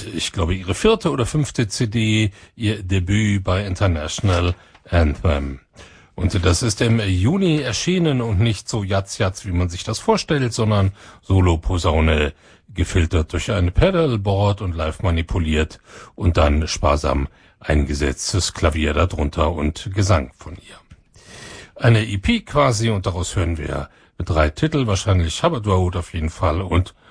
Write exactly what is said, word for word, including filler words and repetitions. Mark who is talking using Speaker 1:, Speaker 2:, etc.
Speaker 1: und ich glaube ihre vierte oder fünfte C D, ihr Debüt bei International Anthem. Und das ist im Juni erschienen und nicht so jatz-jatz, wie man sich das vorstellt, sondern Solo-Posaune, gefiltert durch ein Pedalboard und live manipuliert und dann sparsam eingesetztes Klavier darunter und Gesang von ihr. Eine E P quasi, und daraus hören wir drei Titel, wahrscheinlich Hubbard Road auf jeden Fall und